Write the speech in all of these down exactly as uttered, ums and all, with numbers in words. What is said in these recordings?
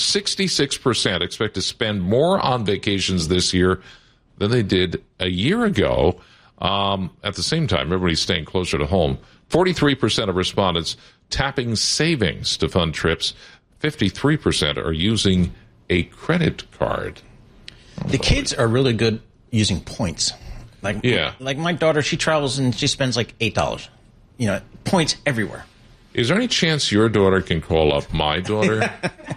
sixty-six percent expect to spend more on vacations this year than they did a year ago. Um, at the same time, everybody's staying closer to home. forty-three percent of respondents tapping savings to fund trips. fifty-three percent are using a credit card. The kids are really good using points. Like, yeah. like my daughter, she travels and she spends like eight dollars. You know, points everywhere. Is there any chance your daughter can call up my daughter?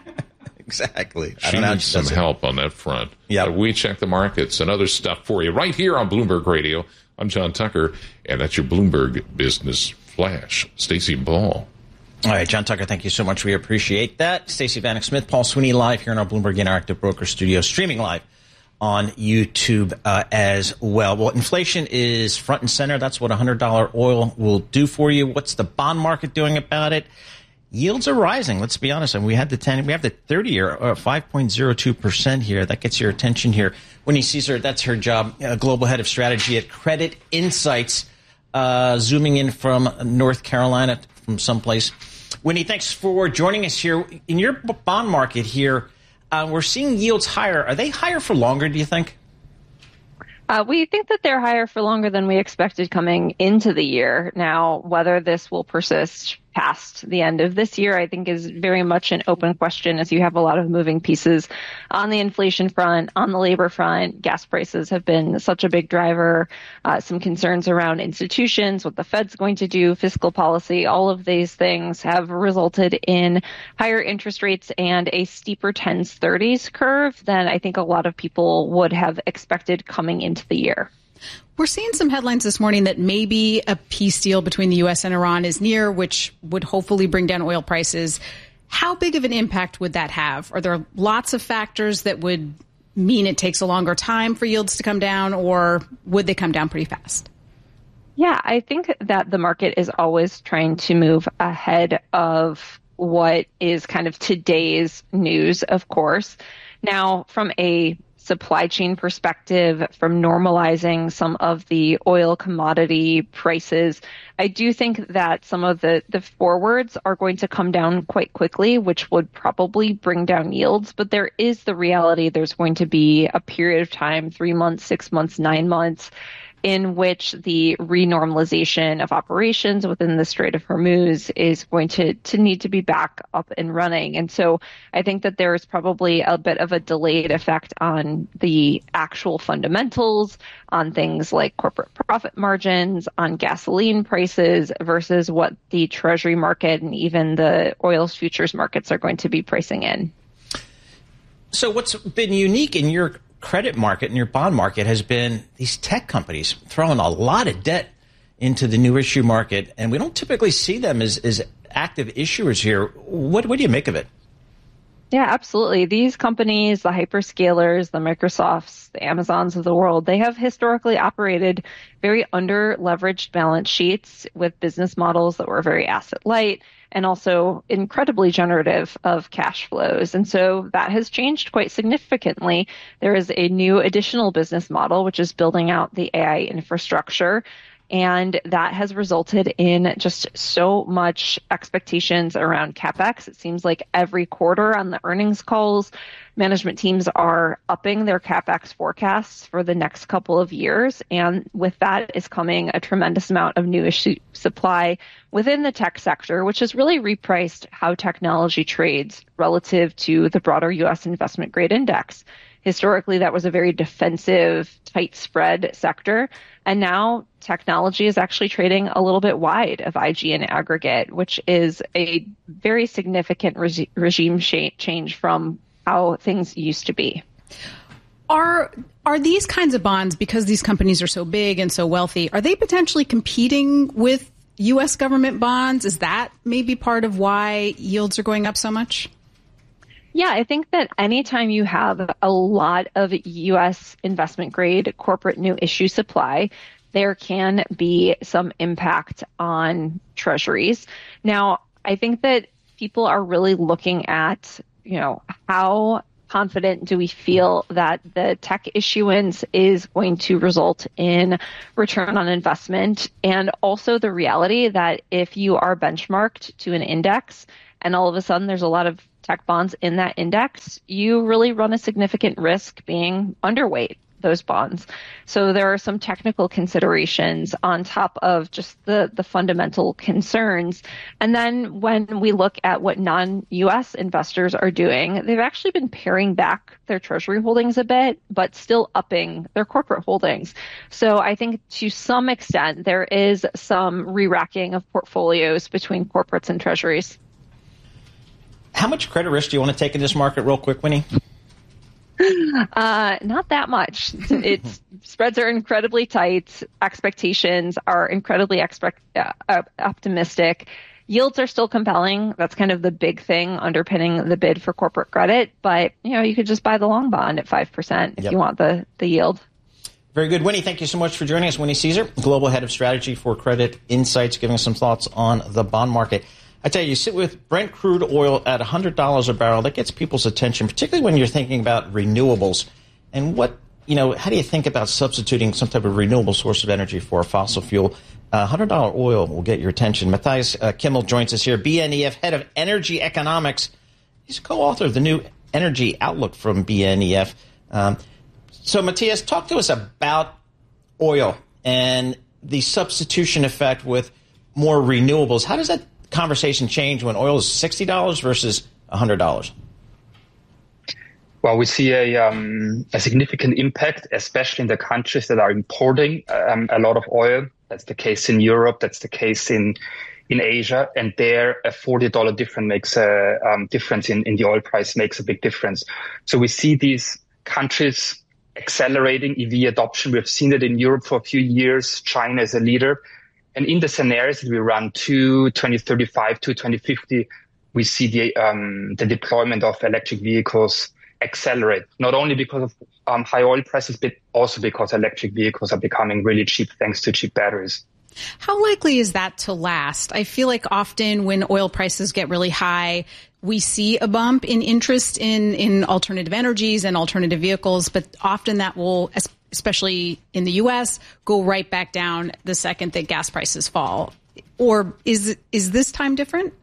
Exactly. She needs some help on that front. Yeah. Uh, we check the markets and other stuff for you right here on Bloomberg Radio. I'm John Tucker, and that's your Bloomberg Business Flash. Stacey Ball. All right, John Tucker, thank you so much. We appreciate that. Stacey Vanek Smith, Paul Sweeney live here in our Bloomberg Interactive Broker Studio, streaming live on YouTube uh, as well. Well, inflation is front and center. That's what one hundred dollars oil will do for you. What's the bond market doing about it? Yields are rising. Let's be honest. And we had the ten, we have the thirty-year, uh, five point oh two percent here. That gets your attention here. Winnie Caesar, that's her job, uh, global head of strategy at Credit Insights, uh, zooming in from North Carolina, from someplace. Winnie, thanks for joining us here. In your bond market here, uh, we're seeing yields higher. Are they higher for longer, do you think? Uh, we think that they're higher for longer than we expected coming into the year. Now, whether this will persist past the end of this year, I think is very much an open question, as you have a lot of moving pieces on the inflation front, on the labor front. Gas prices have been such a big driver, uh, some concerns around institutions, what the Fed's going to do, fiscal policy. All of these things have resulted in higher interest rates and a steeper tens thirties curve than I think a lot of people would have expected coming into the year. We're seeing some headlines this morning that maybe a peace deal between the U S and Iran is near, which would hopefully bring down oil prices. How big of an impact would that have? Are there lots of factors that would mean it takes a longer time for yields to come down, or would they come down pretty fast? Yeah, I think that the market is always trying to move ahead of what is kind of today's news, of course. Now, from a supply chain perspective, from normalizing some of the oil commodity prices, I do think that some of the, the forwards are going to come down quite quickly, which would probably bring down yields. But there is the reality there's going to be a period of time, three months, six months, nine months, in which the renormalization of operations within the Strait of Hormuz is going to, to need to be back up and running. And so I think that there is probably a bit of a delayed effect on the actual fundamentals, on things like corporate profit margins, on gasoline prices versus what the Treasury market and even the oil futures markets are going to be pricing in. So what's been unique in your credit market and your bond market has been these tech companies throwing a lot of debt into the new issue market, and we don't typically see them as, as active issuers here. What, what do you make of it? Yeah, absolutely. These companies, the hyperscalers, the Microsofts, the Amazons of the world, they have historically operated very under-leveraged balance sheets with business models that were very asset-light and also incredibly generative of cash flows. And so that has changed quite significantly. There is a new additional business model, which is building out the A I infrastructure. And that has resulted in just so much expectations around CapEx. It seems like every quarter on the earnings calls, management teams are upping their CapEx forecasts for the next couple of years. And with that is coming a tremendous amount of new issue supply within the tech sector, which has really repriced how technology trades relative to the broader U S investment grade index. Historically, that was a very defensive, tight spread sector. And now technology is actually trading a little bit wide of I G in aggregate, which is a very significant regi- regime sh- change from how things used to be. Are are these kinds of bonds, because these companies are so big and so wealthy, are they potentially competing with U S government bonds? Is that maybe part of why yields are going up so much? Yeah, I think that anytime you have a lot of U S investment grade corporate new issue supply, there can be some impact on treasuries. Now, I think that people are really looking at, you know, how confident do we feel that the tech issuance is going to result in return on investment, and also the reality that if you are benchmarked to an index and all of a sudden there's a lot of tech bonds in that index, you really run a significant risk being underweight those bonds. So there are some technical considerations on top of just the, the fundamental concerns. And then when we look at what non-U S investors are doing, they've actually been paring back their treasury holdings a bit, but still upping their corporate holdings. So I think to some extent, there is some re-racking of portfolios between corporates and treasuries. How much credit risk do you want to take in this market real quick, Winnie? Uh, not that much. It's spreads are incredibly tight. Expectations are incredibly expect, uh, optimistic. Yields are still compelling. That's kind of the big thing underpinning the bid for corporate credit. But, you know, you could just buy the long bond at five percent if yep. you want the, the yield. Very good. Winnie, thank you so much for joining us. Winnie Caesar, Global Head of Strategy for Credit Insights, giving us some thoughts on the bond market. I tell you, you sit with Brent crude oil at one hundred dollars a barrel. That gets people's attention, particularly when you're thinking about renewables. And what, you know, how do you think about substituting some type of renewable source of energy for a fossil fuel? Uh, one hundred dollars oil will get your attention. Matthias uh, Kimmel joins us here, B N E F, Head of Energy Economics. He's a co-author of the new Energy Outlook from B N E F. Um, so, Matthias, talk to us about oil and the substitution effect with more renewables. How does that conversation change when oil is sixty dollars versus one hundred dollars? Well, we see a, um, a significant impact, especially in the countries that are importing um, a lot of oil. That's the case in Europe. That's the case in in Asia. And there, a forty dollars difference makes a um, difference in, in the oil price makes a big difference. So we see these countries accelerating E V adoption. We've seen it in Europe for a few years. China is a leader. And in the scenarios that we run to twenty thirty-five to twenty fifty, we see the um, the deployment of electric vehicles accelerate, not only because of um, high oil prices, but also because electric vehicles are becoming really cheap thanks to cheap batteries. How likely is that to last? I feel like often when oil prices get really high, we see a bump in interest in, in alternative energies and alternative vehicles, but often that will, especially in the U S, go right back down the second that gas prices fall. Or is is this time different?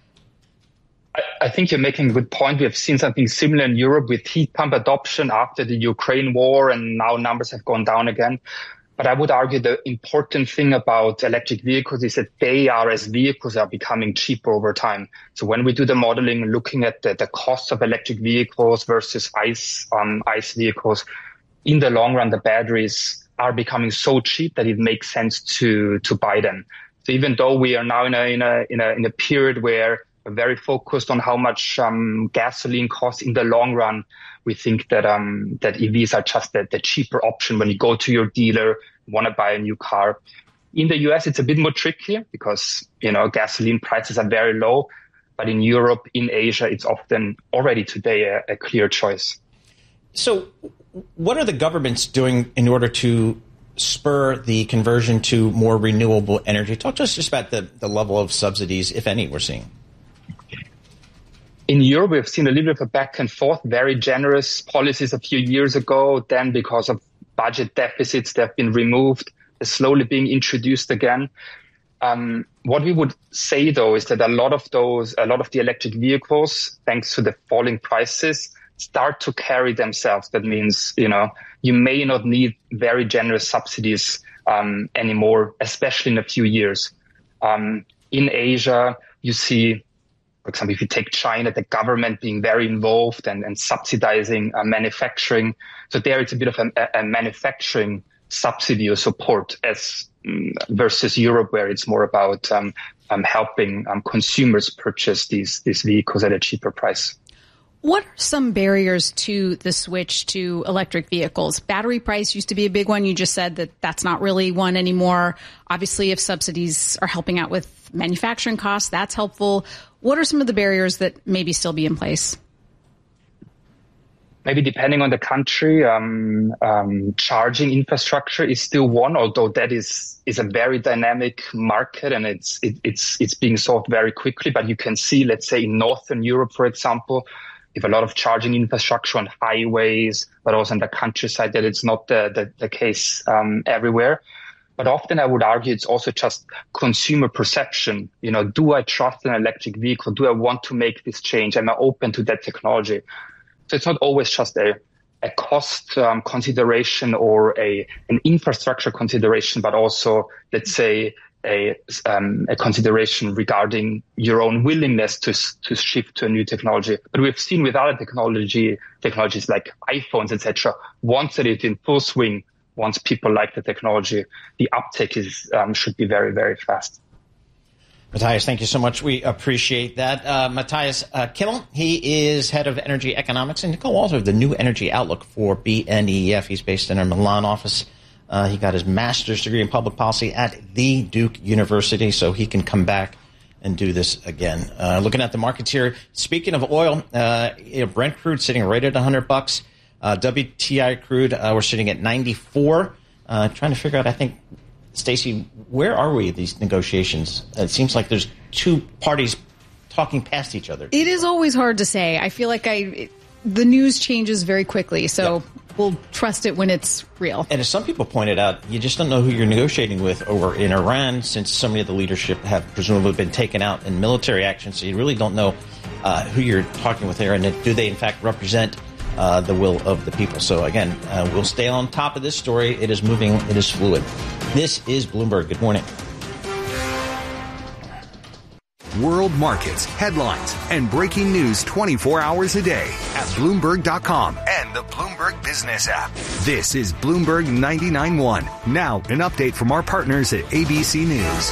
I, I think you're making a good point. We have seen something similar in Europe with heat pump adoption after the Ukraine war, and now numbers have gone down again. But I would argue the important thing about electric vehicles is that they are, as vehicles, are becoming cheaper over time. So when we do the modeling, looking at the, the cost of electric vehicles versus ICE, um, ICE vehicles, in the long run, the batteries are becoming so cheap that it makes sense to to buy them. So even though we are now in a in a in a, in a period where we're very focused on how much um, gasoline costs in the long run, we think that um that E Vs are just the, the cheaper option when you go to your dealer, want to buy a new car. In the U S, it's a bit more tricky because, you know, gasoline prices are very low. But in Europe, in Asia, it's often already today a, a clear choice. So what are the governments doing in order to spur the conversion to more renewable energy? Talk to us just about the, the level of subsidies, if any, we're seeing. In Europe, we've seen a little bit of a back and forth, very generous policies a few years ago. Then because of budget deficits, they've been removed. They're slowly being introduced again. Um, what we would say, though, is that a lot of those, a lot of the electric vehicles, thanks to the falling prices, start to carry themselves. That means, you know, you may not need very generous subsidies um, anymore, especially in a few years. Um, in Asia, you see, for example, if you take China, the government being very involved and, and subsidizing uh, manufacturing. So there it's a bit of a, a manufacturing subsidy or support as um, versus Europe, where it's more about um, um, helping um, consumers purchase these, these vehicles at a cheaper price. What are some barriers to the switch to electric vehicles? Battery price used to be a big one. You just said that that's not really one anymore. Obviously, if subsidies are helping out with manufacturing costs, that's helpful. What are some of the barriers that maybe still be in place? Maybe depending on the country, um, um, charging infrastructure is still one, although that is is a very dynamic market and it's it, it's it's being solved very quickly. But you can see, let's say in Northern Europe, for example, if a lot of charging infrastructure on highways, but also in the countryside, that it's not the, the, the case um, everywhere. But often I would argue it's also just consumer perception. You know, do I trust an electric vehicle? Do I want to make this change? Am I open to that technology? So it's not always just a, a cost um, consideration or a an infrastructure consideration, but also, let's say, a um, a consideration regarding your own willingness to to shift to a new technology. But we've seen with other technology technologies like iPhones, et cetera, once that it's in full swing, once people like the technology, the uptake is um, should be very, very fast. Matthias, thank you so much. We appreciate that. Uh, Matthias uh, Kimmel, he is head of energy economics and co-author of the New Energy Outlook for B N E F. He's based in our Milan office. Uh, he got his master's degree in public policy at the Duke University, so he can come back and do this again. Uh, looking at the markets here, speaking of oil, uh, you know, Brent crude sitting right at one hundred bucks. Uh, W T I crude, uh, we're sitting at ninety-four. Uh, trying to figure out, I think, Stacey, where are we at these negotiations? It seems like there's two parties talking past each other. It is always hard to say. I feel like I it, the news changes very quickly, so yep. We'll trust it when it's real. And as some people pointed out, you just don't know who you're negotiating with over in Iran, since so many of the leadership have presumably been taken out in military action, so you really don't know uh, who you're talking with there, and do they in fact represent Uh, the will of the people. So again, uh, we'll stay on top of this story. It is moving. It is fluid. This is Bloomberg. Good morning. World markets, headlines, and breaking news twenty-four hours a day at Bloomberg dot com and the Bloomberg Business app. This is Bloomberg ninety-nine point one. Now, an update from our partners at A B C News.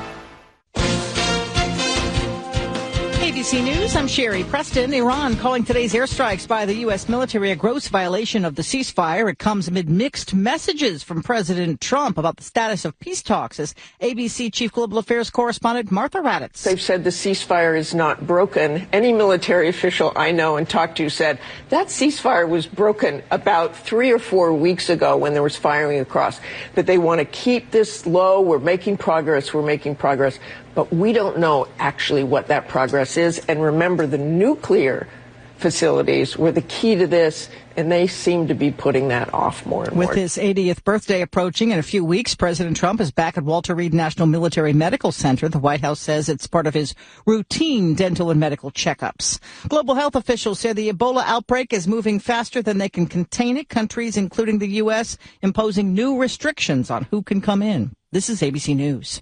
A B C News, I'm Sherry Preston. Iran calling today's airstrikes by the U S military a gross violation of the ceasefire. It comes amid mixed messages from President Trump about the status of peace talks, as A B C Chief Global Affairs correspondent Martha Raddatz. They've said the ceasefire is not broken. Any military official I know and talked to said that ceasefire was broken about three or four weeks ago when there was firing across. That they want to keep this low. We're making progress. We're making progress. But we don't know actually what that progress is. And remember, the nuclear facilities were the key to this, and they seem to be putting that off more and more. With his eightieth birthday approaching in a few weeks, President Trump is back at Walter Reed National Military Medical Center. The White House says it's part of his routine dental and medical checkups. Global health officials say the Ebola outbreak is moving faster than they can contain it. Countries, including the U S, imposing new restrictions on who can come in. This is A B C News.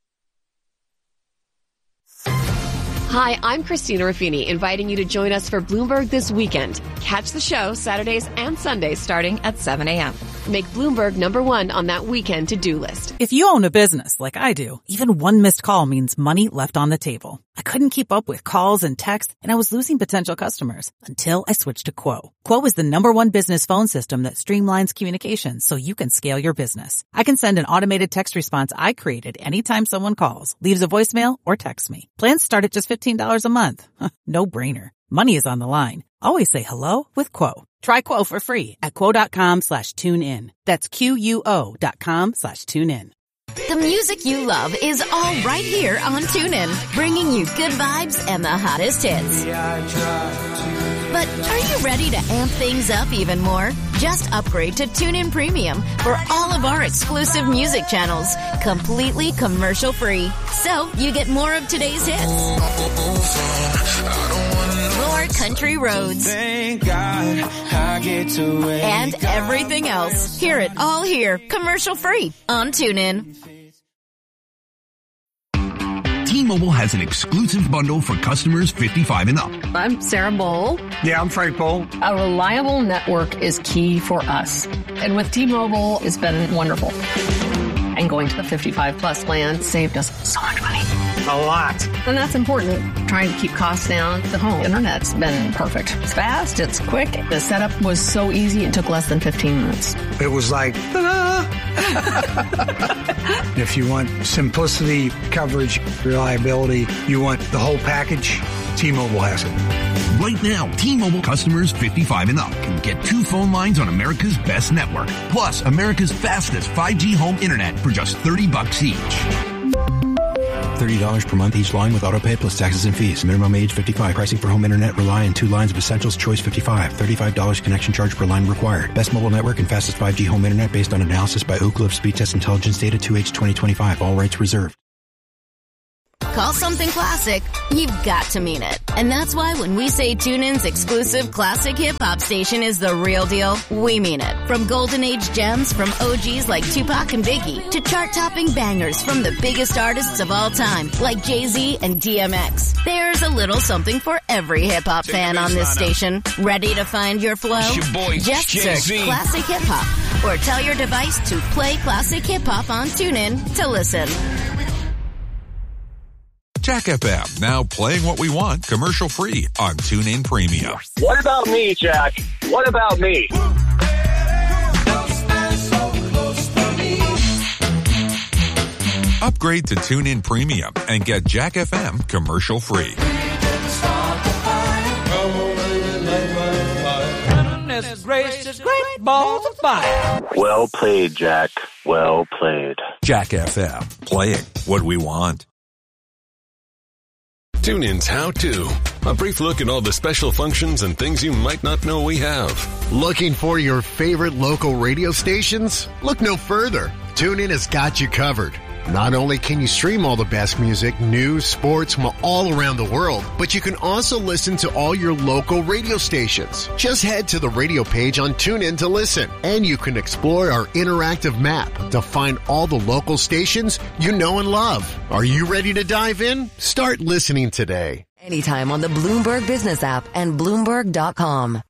Hi, I'm Christina Ruffini, inviting you to join us for Bloomberg This Weekend. Catch the show Saturdays and Sundays starting at seven a.m. Make Bloomberg number one on that weekend to-do list. If you own a business like I do, even one missed call means money left on the table. I couldn't keep up with calls and texts, and I was losing potential customers until I switched to Quo. Quo is the number one business phone system that streamlines communications so you can scale your business. I can send an automated text response I created anytime someone calls, leaves a voicemail, or texts me. Plans start at just fifteen dollars a month. No brainer. Money is on the line. Always say hello with Quo. Try Quo for free at quo.com slash tune in. That's Q-U-O dot com slash tune in. The music you love is all right here on TuneIn, bringing you good vibes and the hottest hits. But are you ready to amp things up even more? Just upgrade to TuneIn Premium for all of our exclusive music channels, completely commercial-free. So you get more of today's hits, more country roads, and everything else. Hear it all here, commercial-free on TuneIn. T-Mobile has an exclusive bundle for customers fifty-five and up. I'm Sarah Bowl. Yeah, I'm Frank Bowl. A reliable network is key for us. And with T-Mobile, it's been wonderful. And going to the fifty-five plus plan saved us so much money. A lot. And that's important. Trying to keep costs down. The home internet's been perfect. It's fast. It's quick. The setup was so easy. It took less than fifteen minutes. It was like, ta-da! If you want simplicity, coverage, reliability, you want the whole package, T-Mobile has it. Right now, T-Mobile customers fifty-five and up can get two phone lines on America's best network, plus America's fastest five G home internet for just thirty bucks each. thirty dollars per month each line with autopay plus taxes and fees. Minimum age fifty-five. Pricing for home internet rely on two lines of Essentials Choice fifty-five. thirty-five dollars connection charge per line required. Best mobile network and fastest five G home internet based on analysis by Oak Cliff Speed Test Intelligence Data two H twenty twenty-five. All rights reserved. Call something classic, you've got to mean it. And that's why when we say TuneIn's exclusive classic hip-hop station is the real deal, we mean it. From golden age gems from O Gs like Tupac and Biggie to chart-topping bangers from the biggest artists of all time like Jay-Z and D M X. There's a little something for every hip-hop fan on this station. Ready to find your flow? It's your boy, Just Jay-Z. search Classic Hip-Hop or tell your device to play Classic Hip-Hop on TuneIn to listen. Jack F M, now playing what we want, commercial-free on TuneIn Premium. What about me, Jack? What about me? Upgrade to TuneIn Premium and get Jack F M commercial-free. Well played, Jack. Well played. Jack F M, playing what we want. TuneIn's How To. A brief look at all the special functions and things you might not know we have. Looking for your favorite local radio stations? Look no further. TuneIn has got you covered. Not only can you stream all the best music, news, sports from all around the world, but you can also listen to all your local radio stations. Just head to the radio page on TuneIn to listen, and you can explore our interactive map to find all the local stations you know and love. Are you ready to dive in? Start listening today. Anytime on the Bloomberg Business app and Bloomberg dot com.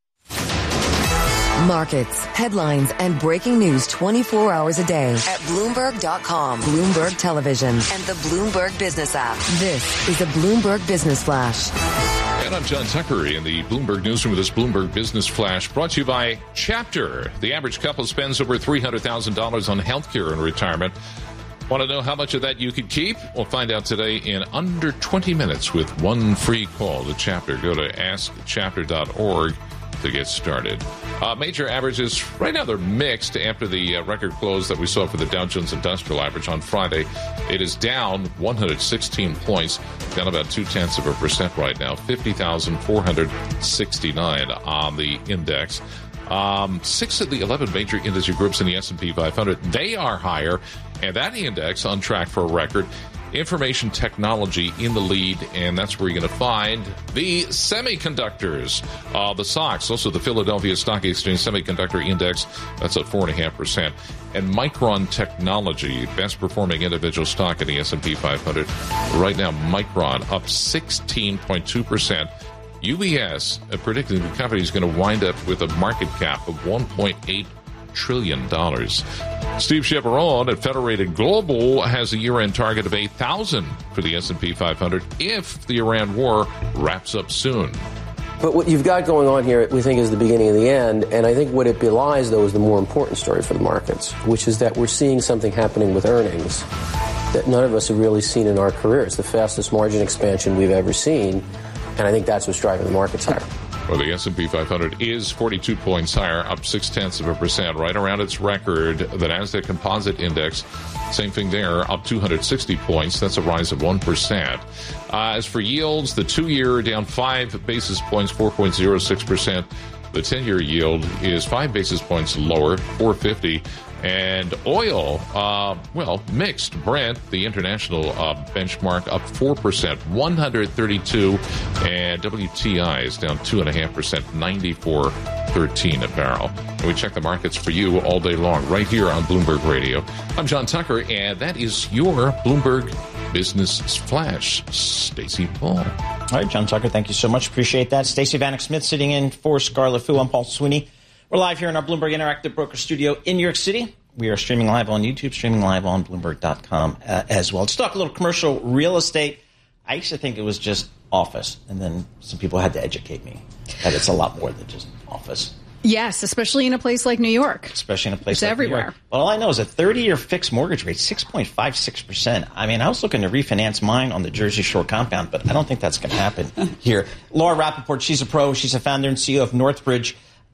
Markets, headlines, and breaking news twenty-four hours a day at Bloomberg dot com, Bloomberg Television, and the Bloomberg Business app. This is a Bloomberg Business Flash. And I'm John Tucker in the Bloomberg Newsroom with this Bloomberg Business Flash, brought to you by Chapter. The average couple spends over three hundred thousand dollars on health care and retirement. Want to know how much of that you could keep? We'll find out today in under twenty minutes with one free call to Chapter. Go to ask chapter dot org to get started. Uh, major averages, right now they're mixed after the uh, record close that we saw for the Dow Jones Industrial Average on Friday. It is down one hundred sixteen points, down about two-tenths of a percent right now, fifty thousand four hundred sixty-nine on the index. Um, six of the eleven major industry groups in the S and P five hundred, they are higher, and that index on track for a record. Information technology in the lead, and that's where you're going to find the semiconductors. Uh, the S O X, also the Philadelphia Stock Exchange Semiconductor Index, that's at four point five percent. And Micron Technology, best performing individual stock in the S and P five hundred. Right now, Micron up sixteen point two percent. U B S uh, predicting the company is going to wind up with a market cap of one point eight trillion dollars. Steve Chevron at Federated Global has a year-end target of eight thousand for the S and P five hundred if the Iran war wraps up soon. But what you've got going on here, we think, is the beginning of the end. And I think what it belies, though, is the more important story for the markets, which is that we're seeing something happening with earnings that none of us have really seen in our careers, the fastest margin expansion we've ever seen. And I think that's what's driving the markets higher. Well, the S and P five hundred is forty-two points higher, up six-tenths of a percent, right around its record. The NASDAQ Composite Index, same thing there, up two hundred sixty points. That's a rise of one percent. Uh, as for yields, the two-year down five basis points, four point zero six percent. The ten-year yield is five basis points lower, four fifty. And oil, uh, well, mixed. Brent, the international uh, benchmark, up four percent, one hundred thirty-two. And W T I is down two point five percent, ninety-four thirteen a barrel. And we check the markets for you all day long right here on Bloomberg Radio. I'm John Tucker, and that is your Bloomberg Business Flash. Stacey Paul. All right, John Tucker, thank you so much. Appreciate that. Stacey Vanek Smith sitting in for Scarlett Fu. I'm Paul Sweeney. We're live here in our Bloomberg Interactive Broker Studio in New York City. We are streaming live on YouTube, streaming live on Bloomberg dot com uh, as well. Let's talk a little commercial real estate. I used to think it was just office, and then some people had to educate me that it's a lot more than just office. Yes, especially in a place like New York. Especially in a place it's like everywhere. New York. Well, all I know is a thirty-year fixed mortgage rate, six point five six percent. I mean, I was looking to refinance mine on the Jersey Shore compound, but I don't think that's going to happen here. Laura Rappaport, she's a pro. She's a founder and C E O of Northbridge.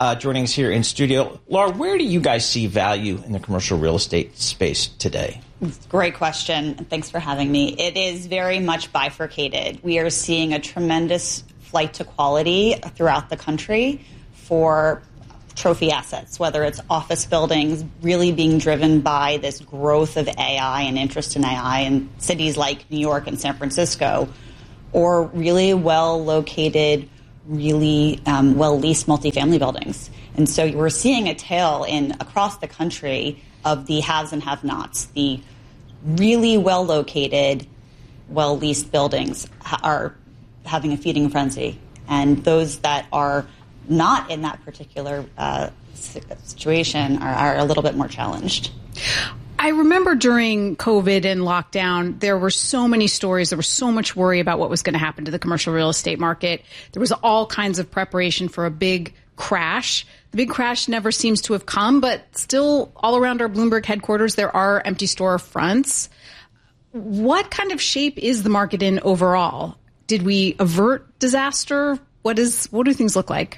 uh, joining us here in studio. Laura, where do you guys see value in the commercial real estate space today? Great question. Thanks for having me. It is very much bifurcated. We are seeing a tremendous flight to quality throughout the country for trophy assets, whether it's office buildings really being driven by this growth of A I and interest in A I in cities like New York and San Francisco, or really well-located, really um, well-leased multifamily buildings. And so we're seeing a tale in across the country of the haves and have-nots. The really well-located, well-leased buildings ha- are having a feeding frenzy, and those that are not in that particular uh, situation are, are a little bit more challenged. I remember during COVID and lockdown, there were so many stories. There was so much worry about what was going to happen to the commercial real estate market. There was all kinds of preparation for a big crash. The big crash never seems to have come, but still all around our Bloomberg headquarters, there are empty store fronts. What kind of shape is the market in overall? Did we avert disaster? What is, what do things look like?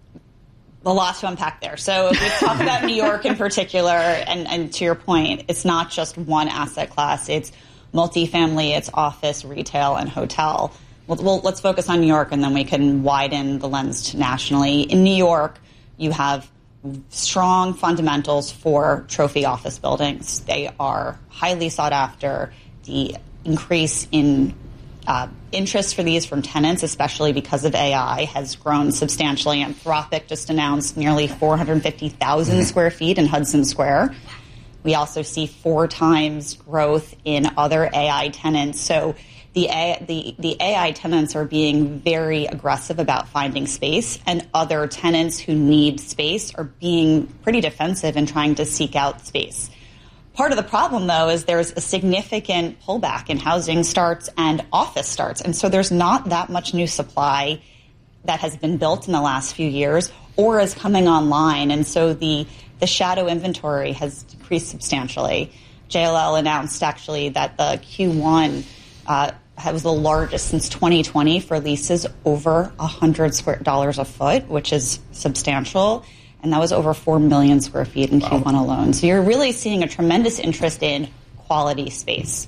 A lot to unpack there. So if we talk about New York in particular, and, and to your point, it's not just one asset class. It's multifamily, it's office, retail, and hotel. Well, well, let's focus on New York, and then we can widen the lens to nationally. In New York, you have strong fundamentals for trophy office buildings. They are highly sought after. The increase in Uh, interest for these from tenants, especially because of A I, has grown substantially. Anthropic just announced nearly four hundred fifty thousand square feet in Hudson Square. We also see four times growth in other A I tenants. So the A, the, the A I tenants are being very aggressive about finding space, and other tenants who need space are being pretty defensive and trying to seek out space. Part of the problem, though, is there's a significant pullback in housing starts and office starts. And so there's not that much new supply that has been built in the last few years or is coming online. And so the, the shadow inventory has decreased substantially. J L L announced, actually, that the Q one uh, was the largest since twenty twenty for leases over one hundred dollars a foot, which is substantial. And that was over four million square feet in wow. Q one alone. So you're really seeing a tremendous interest in quality space.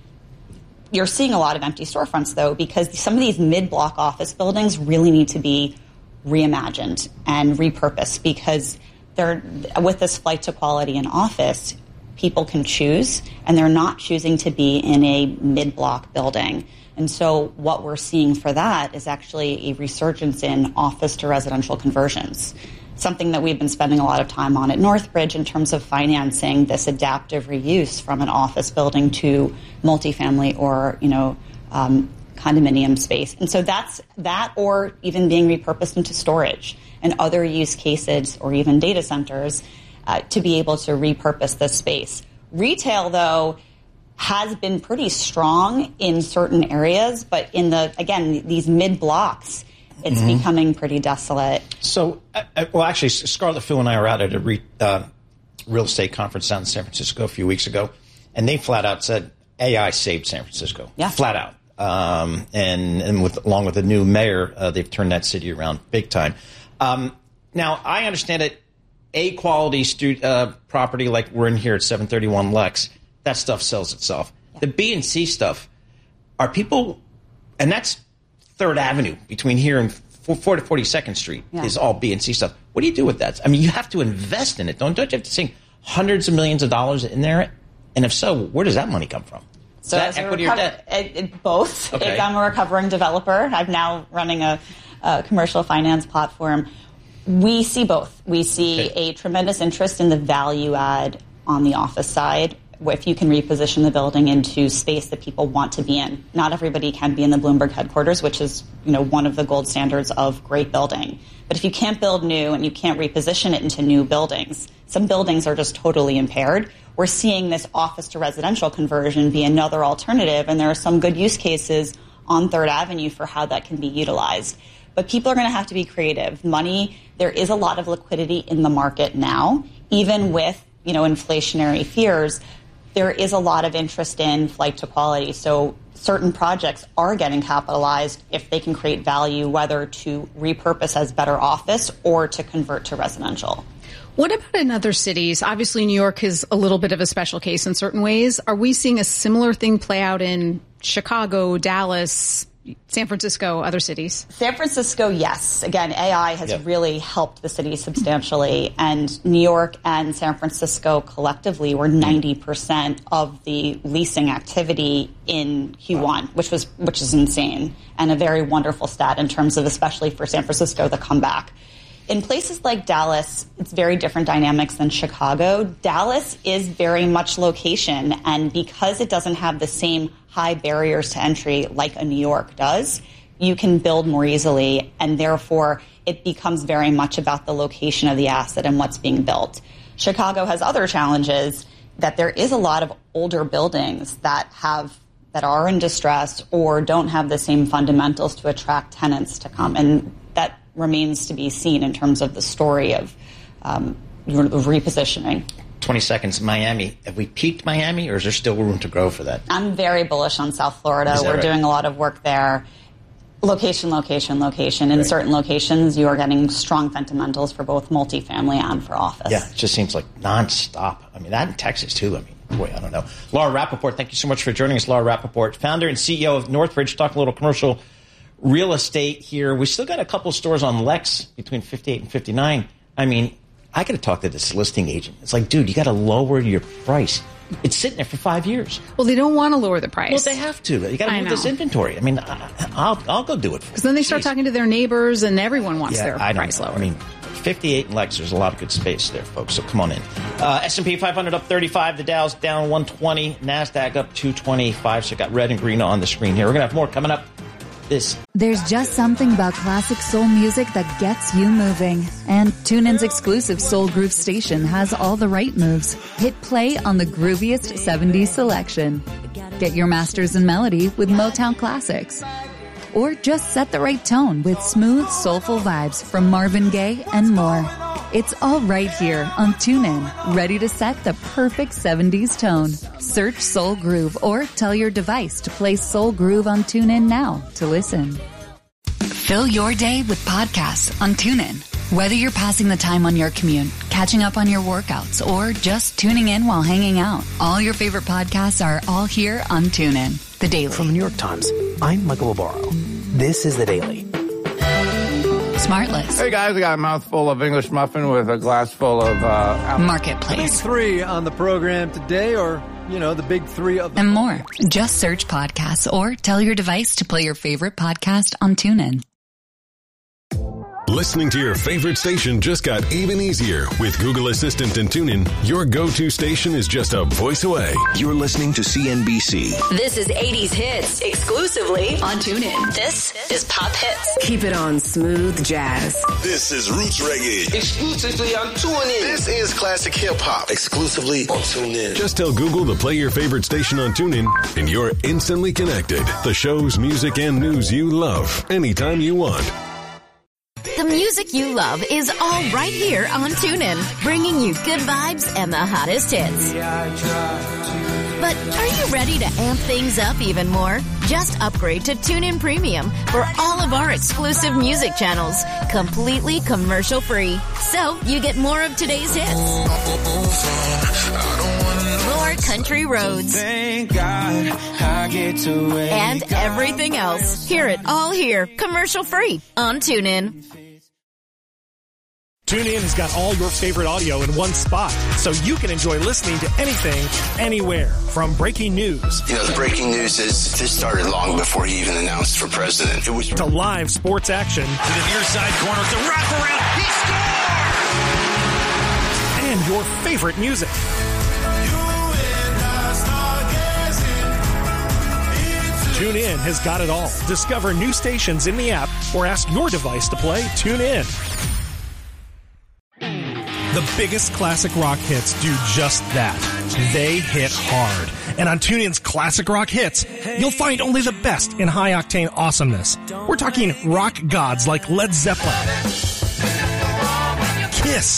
You're seeing a lot of empty storefronts, though, because some of these mid-block office buildings really need to be reimagined and repurposed, because they're, with this flight to quality in office, people can choose, and they're not choosing to be in a mid-block building. And so what we're seeing for that is actually a resurgence in office to residential conversions, something that we've been spending a lot of time on at Northbridge in terms of financing this adaptive reuse from an office building to multifamily or, you know, um, condominium space. And so that's that, or even being repurposed into storage and other use cases, or even data centers, uh, to be able to repurpose this space. Retail, though, has been pretty strong in certain areas, but in the, again, these mid blocks, it's mm-hmm. becoming pretty desolate. So, uh, well, actually, Scarlett Fu and I were out at a re, uh, real estate conference down in San Francisco a few weeks ago, and they flat out said A I saved San Francisco. Yeah. Flat out. Um, and and with, along with the new mayor, uh, they've turned that city around big time. Um, now, I understand it, A quality stu- uh, property like we're in here at seven thirty-one Lex, that stuff sells itself. Yeah. The B and C stuff, are people, and that's Third Avenue between here and four to forty-second Street yeah. is all B and C stuff. What do you do with that? I mean, you have to invest in it. Don't, don't you have to sink hundreds of millions of dollars in there? And if so, where does that money come from? Is so that equity recover- or debt? It, it, both. Okay. It, I'm a recovering developer. I'm now running a, a commercial finance platform. We see both. We see okay. a tremendous interest in the value add on the office side, if you can reposition the building into space that people want to be in. Not everybody can be in the Bloomberg headquarters, which is, you know, one of the gold standards of great building. But if you can't build new and you can't reposition it into new buildings, some buildings are just totally impaired. We're seeing this office to residential conversion be another alternative, and there are some good use cases on Third Avenue for how that can be utilized. But people are going to have to be creative. Money, there is a lot of liquidity in the market now, even with, you know, inflationary fears. There is a lot of interest in flight to quality. So certain projects are getting capitalized if they can create value, whether to repurpose as better office or to convert to residential. What about in other cities? Obviously, New York is a little bit of a special case in certain ways. Are we seeing a similar thing play out in Chicago, Dallas, San Francisco, other cities? San Francisco, yes. Again, A I has Yep. really helped the city substantially, and New York and San Francisco collectively were ninety percent of the leasing activity in Q one, which was which is insane and a very wonderful stat in terms of, especially for San Francisco, the comeback. In places like Dallas, it's very different dynamics than Chicago. Dallas is very much location, and because it doesn't have the same high barriers to entry like a New York does, you can build more easily, and therefore it becomes very much about the location of the asset and what's being built. Chicago has other challenges, that there is a lot of older buildings that have that are in distress or don't have the same fundamentals to attract tenants to come, and that remains to be seen in terms of the story of, um, of repositioning. twenty seconds, Miami. Have we peaked Miami, or is there still room to grow for that? I'm very bullish on South Florida. We're right? doing a lot of work there. Location, location, location. In Right. certain locations, you are getting strong fundamentals for both multifamily and for office. Yeah, it just seems like nonstop. I mean, that in Texas, too. I mean, boy, I don't know. Laura Rappaport, thank you so much for joining us. Laura Rappaport, founder and C E O of Northridge. Talk a little commercial real estate here. We still got a couple stores on Lex between fifty-eight and fifty-nine. I mean, I got to talk to this listing agent. It's like, dude, you got to lower your price. It's sitting there for five years. Well, they don't want to lower the price. Well, they have to. You got to I move know. this inventory. I mean, I, I'll I'll go do it for you. Because then they start Jeez. talking to their neighbors, and everyone wants Yeah, their I don't price know. lower. I mean, fifty-eight and Lex, there's a lot of good space there, folks. So come on in. Uh, S and P five hundred up thirty-five. The Dow's down one twenty. NASDAQ up two twenty-five. So got red and green on the screen here. We're going to have more coming up. This. There's just something about classic soul music that gets you moving. And TuneIn's exclusive Soul Groove station has all the right moves. Hit play on the grooviest seventies selection. Get your masters in melody with Motown classics. Or just set the right tone with smooth, soulful vibes from Marvin Gaye and more. It's all right here on TuneIn, ready to set the perfect seventies tone. Search Soul Groove or tell your device to play Soul Groove on TuneIn now to listen. Fill your day with podcasts on TuneIn. Whether you're passing the time on your commute, catching up on your workouts, or just tuning in while hanging out, all your favorite podcasts are all here on TuneIn. The Daily. From the New York Times, I'm Michael Barbaro. This is The Daily. Smartless. Hey guys, I got a mouthful of English muffin with a glass full of uh, Marketplace. Big three on the program today, or, you know, the big three of the... And more. Just search podcasts or tell your device to play your favorite podcast on TuneIn. Listening to your favorite station just got even easier. With Google Assistant and TuneIn, your go-to station is just a voice away. You're listening to C N B C. This is eighties hits exclusively on TuneIn. This is Pop Hits. Keep it on smooth jazz. This is Roots Reggae. Exclusively on TuneIn. This is classic hip hop. Exclusively on TuneIn. Just tell Google to play your favorite station on TuneIn, and you're instantly connected. The shows, music, and news you love anytime you want. The music you love is all right here on TuneIn, bringing you good vibes and the hottest hits. But are you ready to amp things up even more? Just upgrade to TuneIn Premium for all of our exclusive music channels, completely commercial free. So you get more of today's hits. More country roads. Thank God I get to wake And everything else. Hear it all here, commercial free on TuneIn. TuneIn has got all your favorite audio in one spot, so you can enjoy listening to anything, anywhere. From breaking news. You know, the breaking news is this started long before he even announced for president. It was to live sports action. To the near side corner, the wraparound, he scored! And your favorite music. TuneIn has got it all. Discover new stations in the app or ask your device to play TuneIn. The biggest classic rock hits do just that. They hit hard. And on TuneIn's Classic Rock Hits, you'll find only the best in high-octane awesomeness. We're talking rock gods like Led Zeppelin, Kiss,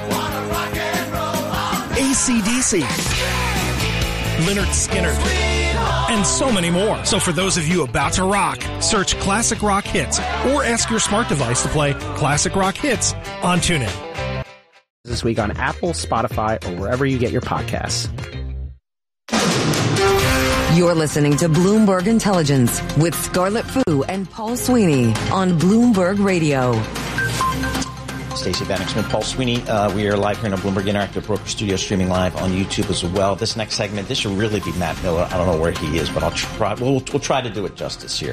A C D C, Lynyrd Skynyrd, and so many more. So for those of you about to rock, search Classic Rock Hits or ask your smart device to play Classic Rock Hits on TuneIn. This week on Apple, Spotify, or wherever you get your podcasts. You're listening to Bloomberg Intelligence with Scarlett Fu and Paul Sweeney on Bloomberg Radio. Stacey Vanek Smith, Paul Sweeney. Uh, we are live here in a Bloomberg Interactive Broker Studio, streaming live on YouTube as well. This next segment, this should really be Matt Miller. I don't know where he is, but I'll try. We'll, we'll try to do it justice here.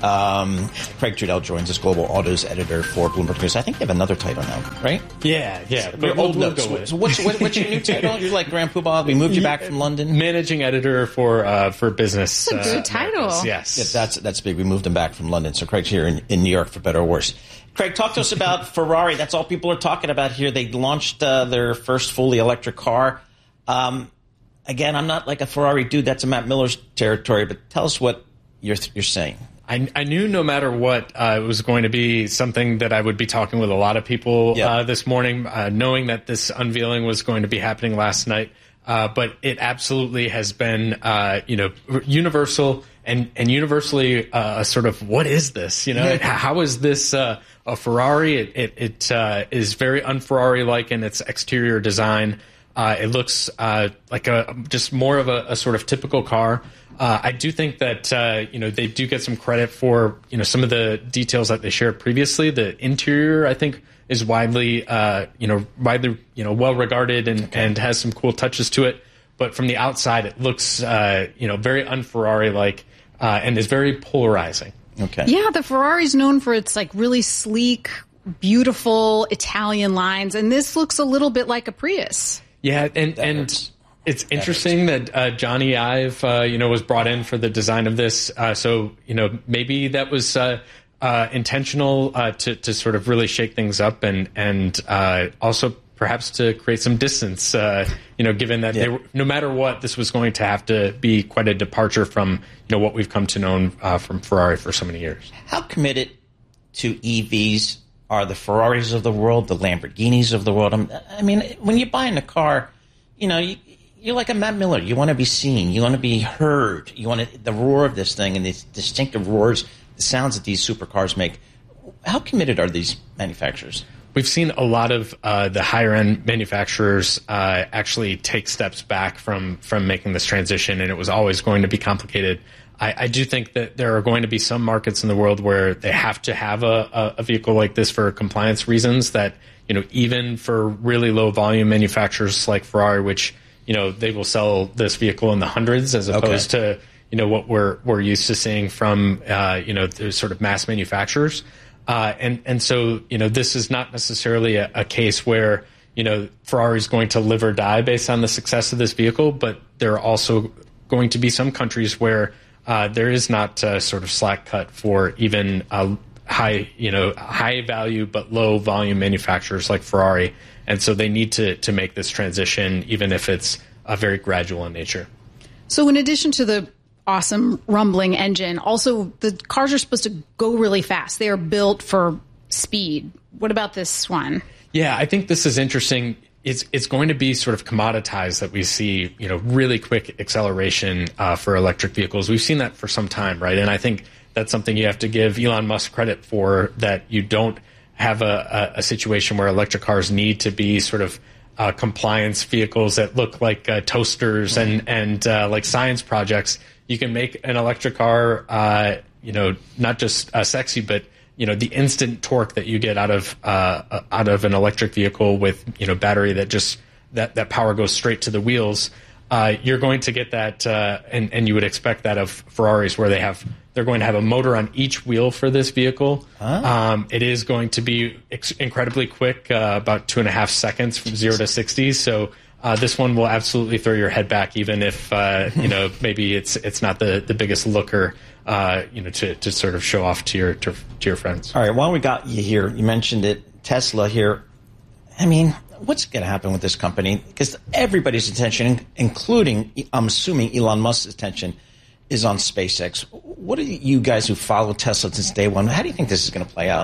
Um, Craig Trudell joins us, Global Autos Editor for Bloomberg News. I think you have another title now, right? Yeah, yeah. Your old we'll notes. go with it. So what's, what, what's your new title? You're like Grand Poobah. We moved you back from London. Managing Editor for uh, for Business. That's a good uh, title. Americas. Yes, yeah, that's that's big. We moved him back from London, so Craig's here in, in New York for better or worse. Craig, talk to us about Ferrari. That's all people are talking about here. They launched uh, their first fully electric car. Um, again, I'm not like a Ferrari dude. That's a Matt Miller's territory. But tell us what you're you're saying. I, I knew no matter what, uh, it was going to be something that I would be talking with a lot of people yep. uh, this morning, uh, knowing that this unveiling was going to be happening last night. Uh, but it absolutely has been, uh, you know, universal and, and universally uh, a sort of, what is this? You know, yeah. how is this uh, a Ferrari? It, it, it uh, is very un-Ferrari-like in its exterior design. Uh, it looks uh, like a just more of a, a sort of typical car. Uh, I do think that, uh, you know, they do get some credit for, you know, some of the details that they shared previously. The interior, I think, is widely, uh, you know, widely, you know, well regarded and, okay. and has some cool touches to it. But from the outside, it looks, uh, you know, very un-Ferrari-like uh, and is very polarizing. Okay. Yeah, the Ferrari's known for its like really sleek, beautiful Italian lines, and this looks a little bit like a Prius. Yeah, and that and hurts. It's interesting that, that uh, Johnny Ive, uh, you know, was brought in for the design of this. Uh, so, you know, maybe that was. Uh, Uh, intentional uh, to to sort of really shake things up and and uh, also perhaps to create some distance. Uh, you know, given that yeah. they were, no matter what, this was going to have to be quite a departure from you know what we've come to know uh, from Ferrari for so many years. How committed to E Vs are the Ferraris of the world, the Lamborghinis of the world? I mean, when you're buying a car, you know, you, you're like a Matt Miller. You want to be seen. You want to be heard. You want to, the roar of this thing and these distinctive roars. The sounds that these supercars make. How committed are these manufacturers? We've seen a lot of uh, the higher end manufacturers uh, actually take steps back from from making this transition, and it was always going to be complicated. I, I do think that there are going to be some markets in the world where they have to have a, a vehicle like this for compliance reasons. That you know, even for really low volume manufacturers like Ferrari, which you know they will sell this vehicle in the hundreds as opposed okay. to you know, what we're we're used to seeing from, uh, you know, the sort of mass manufacturers. Uh, and, and so, you know, this is not necessarily a, a case where, you know, Ferrari is going to live or die based on the success of this vehicle, but there are also going to be some countries where uh, there is not a sort of slack cut for even uh, high, you know, high value but low volume manufacturers like Ferrari. And so they need to to make this transition, even if it's uh, very gradual in nature. So in addition to the awesome rumbling engine, also the cars are supposed to go really fast. They are built for speed. What about this one? Yeah, I think this is interesting. It's it's going to be sort of commoditized that we see, you know, really quick acceleration uh, for electric vehicles. We've seen that for some time, right? And I think that's something you have to give Elon Musk credit for, that you don't have a, a, a situation where electric cars need to be sort of uh, compliance vehicles that look like uh, toasters and, and uh, like science projects. You can make an electric car, uh, you know, not just uh, sexy, but you know, the instant torque that you get out of uh, out of an electric vehicle with you know battery that just that, that power goes straight to the wheels. Uh, you're going to get that, uh, and and you would expect that of Ferraris, where they have they're going to have a motor on each wheel for this vehicle. Ah. Um, it is going to be ex- incredibly quick, uh, about two and a half seconds from zero to sixty. So. Uh, this one will absolutely throw your head back, even if uh, you know maybe it's it's not the, the biggest looker, uh, you know, to, to sort of show off to your to, to your friends. All right, while we got you here, you mentioned it, Tesla here. I mean, what's going to happen with this company? Because everybody's attention, including I'm assuming Elon Musk's attention, is on SpaceX. What are you guys who follow Tesla since day one? How do you think this is going to play out?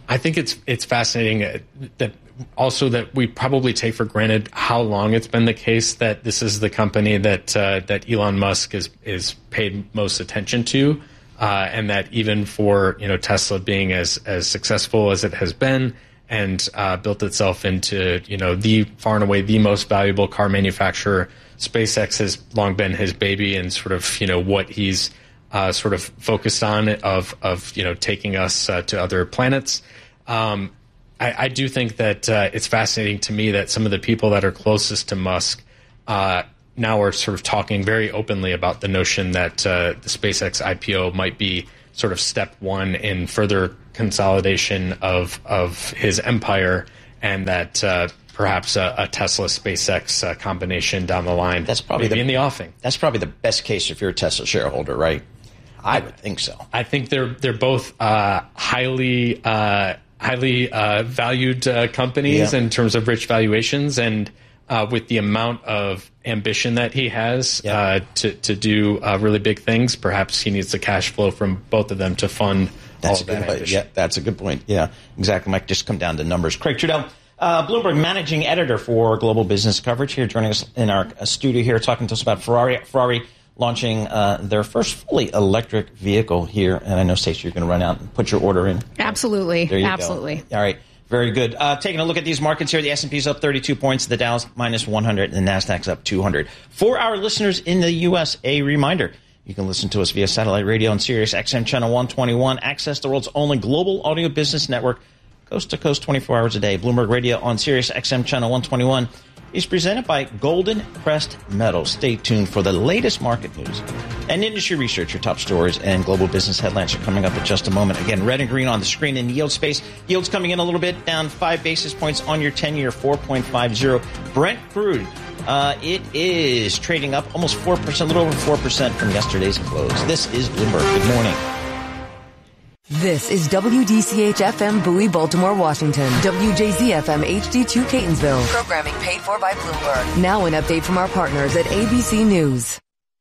I think it's it's fascinating that also that we probably take for granted how long it's been the case that this is the company that uh, that Elon Musk is is paid most attention to, uh, and that even for you know Tesla being as as successful as it has been and uh, built itself into you know the far and away the most valuable car manufacturer, SpaceX has long been his baby and sort of you know what he's uh, sort of focused on of of you know taking us uh, to other planets. Um, I, I do think that uh, it's fascinating to me that some of the people that are closest to Musk uh, now are sort of talking very openly about the notion that uh, the SpaceX I P O might be sort of step one in further consolidation of of his empire, and that uh, perhaps a, a Tesla SpaceX uh, combination down the line. That's probably the, in the offing. That's probably the best case if you're a Tesla shareholder, right? I would think so. I think they're they're both uh, highly. Uh, highly uh, valued uh, companies yeah. in terms of rich valuations, and uh, with the amount of ambition that he has yeah. uh, to, to do uh, really big things, perhaps he needs the cash flow from both of them to fund that's all of that point. ambition. Yeah, that's a good point. Yeah, exactly. Might just come down to numbers. Craig Trudell, uh, Bloomberg managing editor for Global Business Coverage, here joining us in our studio here, talking to us about Ferrari. Ferrari launching uh, their first fully electric vehicle here. And I know, Stacey, you're going to run out and put your order in. Absolutely. There you Absolutely. Go. All right. Very good. Uh, taking a look at these markets here, the S and P's up thirty-two points, the Dow's minus one hundred, and the NASDAQ's up two hundred. For our listeners in the U S, a reminder, you can listen to us via satellite radio on Sirius X M channel one twenty-one, access the world's only global audio business network, coast to coast twenty-four hours a day. Bloomberg Radio on Sirius X M channel one twenty-one is presented by Golden Crest Metals. Stay tuned for the latest market news and industry research. Your top stories and global business headlines are coming up in just a moment. Again, red and green on the screen in yield space. Yields coming in a little bit, down five basis points on your ten-year, four point five zero. Brent crude, uh, it is trading up almost four percent, a little over four percent from yesterday's close. This is Bloomberg. Good morning. This is W D C H F M Bowie, Baltimore, Washington. W J Z F M H D two Catonsville. Programming paid for by Bloomberg. Now an update from our partners at A B C News.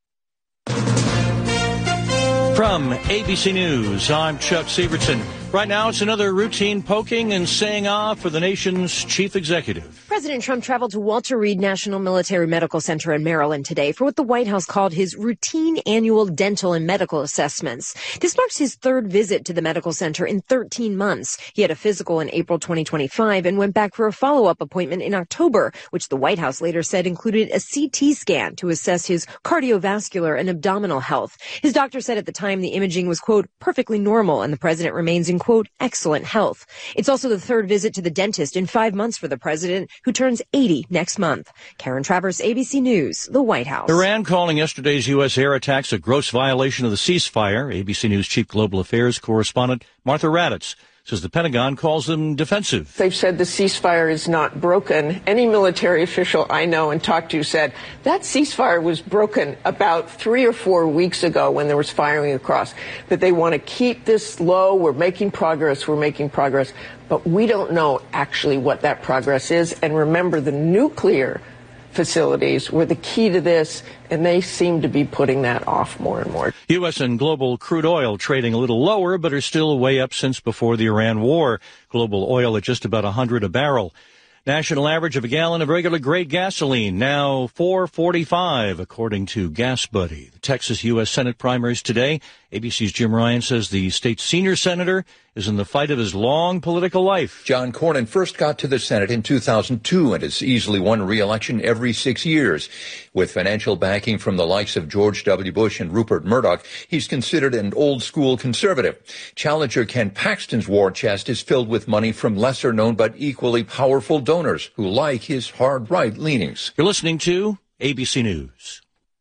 From A B C News, I'm Chuck Sievertson. Right now, it's another routine poking and saying ah for the nation's chief executive. President Trump traveled to Walter Reed National Military Medical Center in Maryland today for what the White House called his routine annual dental and medical assessments. This marks his third visit to the medical center in thirteen months. He had a physical in April twenty twenty-five and went back for a follow-up appointment in October, which the White House later said included a C T scan to assess his cardiovascular and abdominal health. His doctor said at the time the imaging was, quote, perfectly normal, and the president remains in, quote, excellent health. It's also the third visit to the dentist in five months for the president, who turns eighty next month. Karen Travers, A B C News, the White House. Iran calling yesterday's U S air attacks a gross violation of the ceasefire. A B C News chief global affairs correspondent Martha Raddatz says the Pentagon calls them defensive. They've said the ceasefire is not broken. Any military official I know and talked to said that ceasefire was broken about three or four weeks ago when there was firing across, that they want to keep this low. We're making progress. We're making progress. But we don't know actually what that progress is. And remember, the nuclear facilities were the key to this, and they seem to be putting that off more and more. U S and global crude oil trading a little lower, but are still way up since before the Iran war. Global oil at just about one hundred a barrel. National average of a gallon of regular grade gasoline, now four forty-five, according to Gas Buddy. The Texas U S Senate primaries today. A B C's Jim Ryan says the state's senior senator is in the fight of his long political life. John Cornyn first got to the Senate in two thousand two and has easily won re-election every six years. With financial backing from the likes of George W. Bush and Rupert Murdoch, he's considered an old-school conservative. Challenger Ken Paxton's war chest is filled with money from lesser-known but equally powerful donors who like his hard-right leanings. You're listening to A B C News.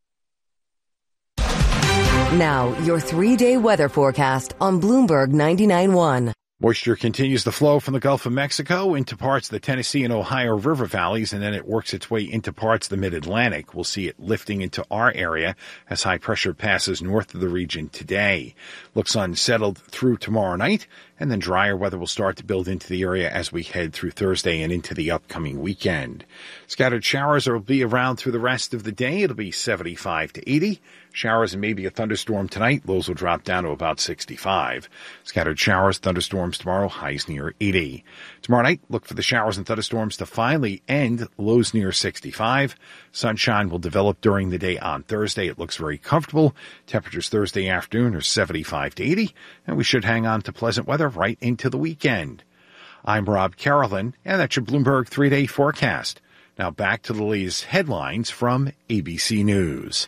Now, your three-day weather forecast on Bloomberg ninety-nine point one. Moisture continues to flow from the Gulf of Mexico into parts of the Tennessee and Ohio River valleys, and then it works its way into parts of the Mid-Atlantic. We'll see it lifting into our area as high pressure passes north of the region today. Looks unsettled through tomorrow night, And then drier weather will start to build into the area as we head through Thursday and into the upcoming weekend. Scattered showers will be around through the rest of the day. It'll be seventy-five to eighty. Showers and maybe a thunderstorm tonight. Lows will drop down to about sixty-five. Scattered showers, thunderstorms tomorrow. Highs near eighty. Tomorrow night, look for the showers and thunderstorms to finally end. Lows near sixty-five. Sunshine will develop during the day on Thursday. It looks very comfortable. Temperatures Thursday afternoon are seventy-five to eighty. And we should hang on to pleasant weather right into the weekend. I'm Rob Carolyn, and that's your Bloomberg three-day forecast. Now back to the latest headlines from A B C News.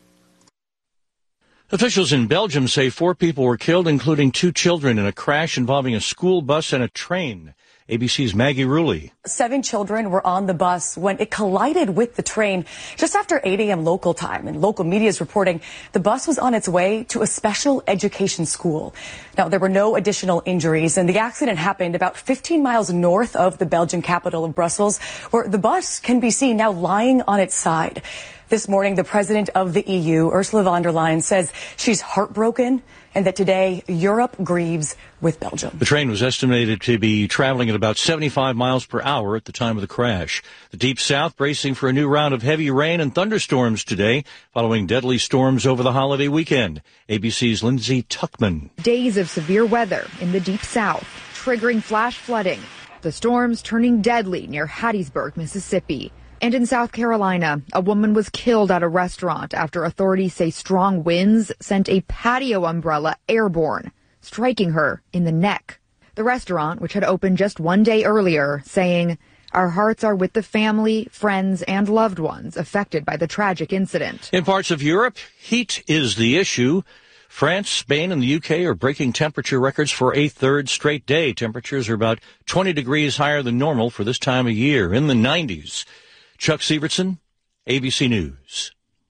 Officials in Belgium say four people were killed, including two children, in a crash involving a school bus and a train. A B C's Maggie Rulli. Seven children were on the bus when it collided with the train just after eight a.m. local time. And local media is reporting the bus was on its way to a special education school. Now, there were no additional injuries, and the accident happened about fifteen miles north of the Belgian capital of Brussels, where the bus can be seen now lying on its side. This morning, the president of the E U, Ursula von der Leyen, says she's heartbroken and that today Europe grieves with Belgium. The train was estimated to be traveling at about seventy-five miles per hour at the time of the crash. The Deep South bracing for a new round of heavy rain and thunderstorms today, following deadly storms over the holiday weekend. A B C's Lindsay Tuckman. Days of severe weather in the Deep South, triggering flash flooding. The storms turning deadly near Hattiesburg, Mississippi. And in South Carolina, a woman was killed at a restaurant after authorities say strong winds sent a patio umbrella airborne, striking her in the neck. The restaurant, which had opened just one day earlier, saying, "Our hearts are with the family, friends, and loved ones affected by the tragic incident." In parts of Europe, heat is the issue. France, Spain, and the U K are breaking temperature records for a third straight day. Temperatures are about twenty degrees higher than normal for this time of year, in the nineties. Chuck Sievertson, A B C News.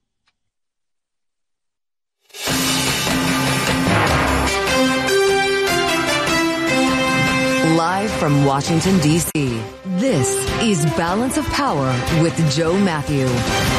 Live from Washington, D C, this is Balance of Power with Joe Matthew.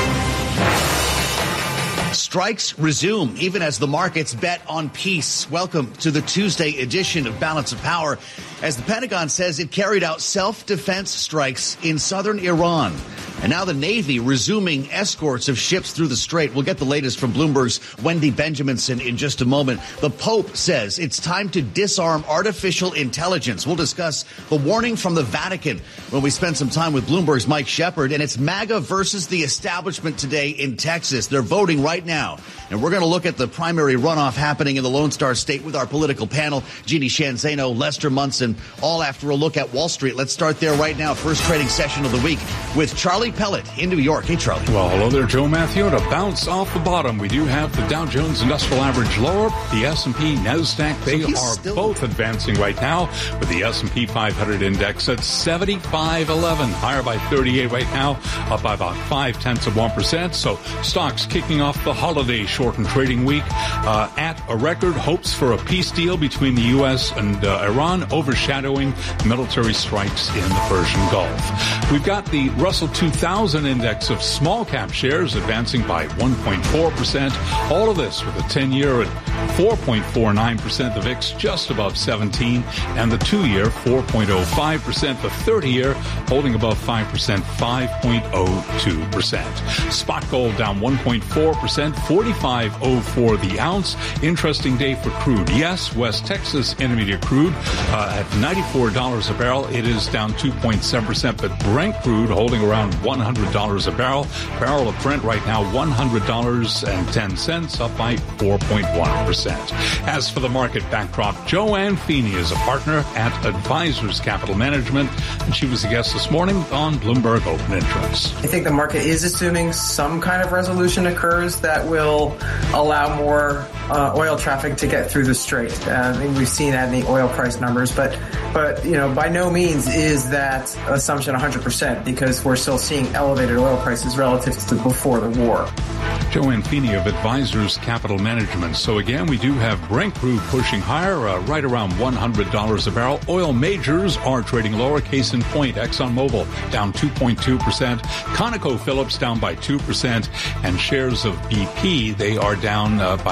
Strikes resume, even as the markets bet on peace. Welcome to the Tuesday edition of Balance of Power, as the Pentagon says it carried out self-defense strikes in southern Iran. And now the Navy resuming escorts of ships through the strait. We'll get the latest from Bloomberg's Wendy Benjaminson in just a moment. The Pope says it's time to disarm artificial intelligence. We'll discuss the warning from the Vatican when we spend some time with Bloomberg's Mike Shepard. And it's MAGA versus the establishment today in Texas. They're voting right now. And we're going to look at the primary runoff happening in the Lone Star State with our political panel, Jeannie Shanzano, Lester Munson, all after a look at Wall Street. Let's start there right now. First trading session of the week with Charlie Pellet in New York. Hey, Charlie. Well, hello there, Joe Matthew. To bounce off the bottom, we do have the Dow Jones Industrial Average lower. The S and P, NASDAQ, they so are still both advancing right now, with the S and P five hundred index at seventy-five eleven, higher by thirty-eight right now, up by about five tenths of one percent. So stocks kicking off the holiday shortened trading week uh, at a record. Hopes for a peace deal between the U S and uh, Iran overshadowing military strikes in the Persian Gulf. We've got the Russell two thousand index of small cap shares advancing by one point four percent. All of this with a ten-year at four point four nine percent. The V I X just above seventeen, and the two-year four point oh five percent. The thirty-year holding above five percent, five point oh two percent. Spot gold down one point four percent, forty-five oh four the ounce. Interesting day for crude. Yes, West Texas Intermediate crude uh, at ninety-four dollars a barrel. It is down two point seven percent, but Brent crude holding around one hundred dollars a barrel. Barrel of Brent right now one hundred dollars and ten cents, up by four point one percent. As for the market backdrop, Joanne Feeney is a partner at Advisors Capital Management, and she was a guest this morning on Bloomberg Open Interest. I think the market is assuming some kind of resolution occurs that will allow more uh, oil traffic to get through the strait. Uh, I mean, we've seen that in the oil price numbers, but but you know, by no means is that assumption one hundred percent, because we're still seeing elevated oil prices relative to before the war. Joanne Feeney of Advisors Capital Management. So again, we do have Brent crude pushing higher, uh, right around one hundred dollars a barrel. Oil majors are trading lower. Case in point, ExxonMobil down two point two percent. ConocoPhillips down by two percent. And shares of B P, they are down uh, by the eight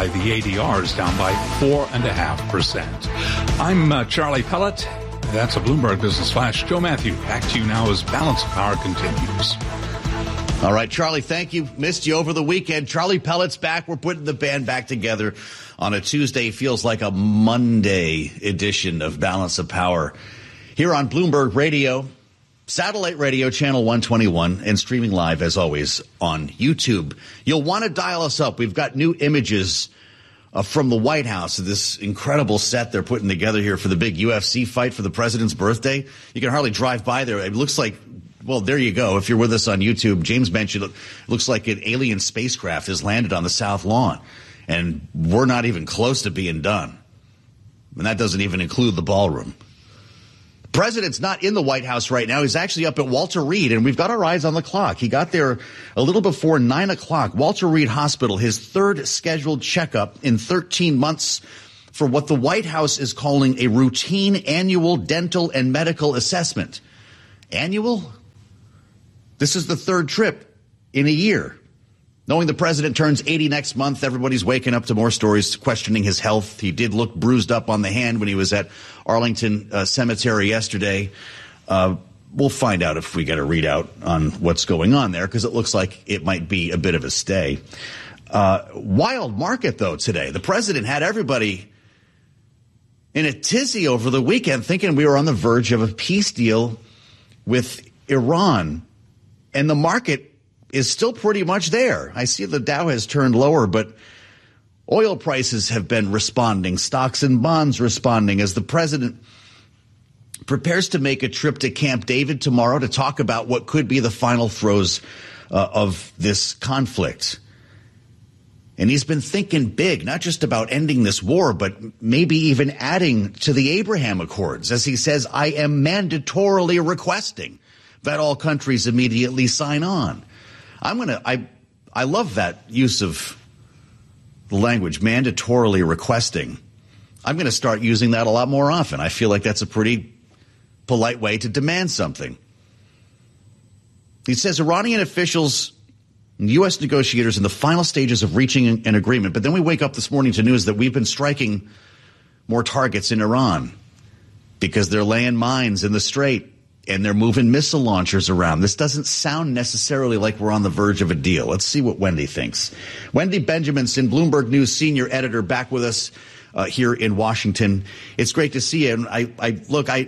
D R is down by four point five percent. I'm uh, Charlie Pellet. That's a Bloomberg Business Flash. Joe Matthew, back to you now as Balance of Power continues. All right, Charlie, thank you. Missed you over the weekend. Charlie Pellet's back. We're putting the band back together on a Tuesday. Feels like a Monday edition of Balance of Power here on Bloomberg Radio, satellite radio, channel one twenty-one, and streaming live, as always, on YouTube. You'll want to dial us up. We've got new images uh, from the White House, this incredible set they're putting together here for the big U F C fight for the president's birthday. You can hardly drive by there. It looks like, well, there you go. If you're with us on YouTube, James mentioned it looks like an alien spacecraft has landed on the South Lawn, and we're not even close to being done. And that doesn't even include the ballroom. The president's not in the White House right now. He's actually up at Walter Reed, and we've got our eyes on the clock. He got there a little before nine o'clock. Walter Reed Hospital, his third scheduled checkup in thirteen months for what the White House is calling a routine annual dental and medical assessment. Annual? This is the third trip in a year. Knowing the president turns eighty next month, everybody's waking up to more stories questioning his health. He did look bruised up on the hand when he was at Arlington uh, Cemetery yesterday. Uh, we'll find out if we get a readout on what's going on there, because it looks like it might be a bit of a stay. Uh, wild market, though, today. The president had everybody in a tizzy over the weekend thinking we were on the verge of a peace deal with Iran. And the market is still pretty much there. I see the Dow has turned lower, but oil prices have been responding, stocks and bonds responding as the president prepares to make a trip to Camp David tomorrow to talk about what could be the final throes uh, of this conflict. And he's been thinking big, not just about ending this war, but maybe even adding to the Abraham Accords. As he says, I am mandatorily requesting that all countries immediately sign on. I'm going to, I, I love that use of the language, mandatorily requesting. I'm going to start using that a lot more often. I feel like that's a pretty polite way to demand something. He says Iranian officials and U S negotiators in the final stages of reaching an agreement. But then we wake up this morning to news that we've been striking more targets in Iran because they're laying mines in the Strait. And they're moving missile launchers around. This doesn't sound necessarily like we're on the verge of a deal. Let's see what Wendy thinks. Wendy Benjaminson, Bloomberg News senior editor, back with us uh, here in Washington. It's great to see you. And I, I look, I